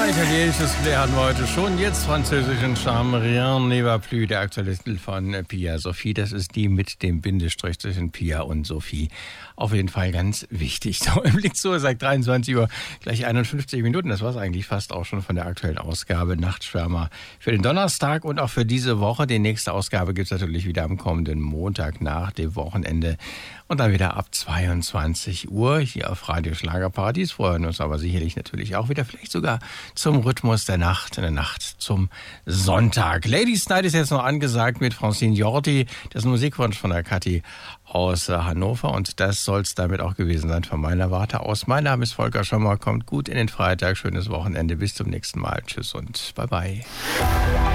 Ja, italienisches Flair hatten wir heute schon. Jetzt französischen Charme. Rien ne va plus, der aktuelle Titel von Pia Sophie. Das ist die mit dem Bindestrich zwischen Pia und Sophie. Auf jeden Fall ganz wichtig. So, im Blick zu, sagt 23 Uhr, gleich 51 Minuten. Das war es eigentlich fast auch schon von der aktuellen Ausgabe Nachtschwärmer für den Donnerstag und auch für diese Woche. Die nächste Ausgabe gibt es natürlich wieder am kommenden Montag nach dem Wochenende. Und dann wieder ab 22 Uhr hier auf Radio Schlagerparadies. Freuen uns aber sicherlich natürlich auch wieder, vielleicht sogar zum Rhythmus der Nacht, in der Nacht zum Sonntag. Ladies Night ist jetzt noch angesagt mit Francine Jordi. Das ist ein Musikwunsch von der Kathi aus Hannover. Und das soll es damit auch gewesen sein von meiner Warte aus. Mein Name ist Volker Schommer. Kommt gut in den Freitag. Schönes Wochenende. Bis zum nächsten Mal. Tschüss und bye bye.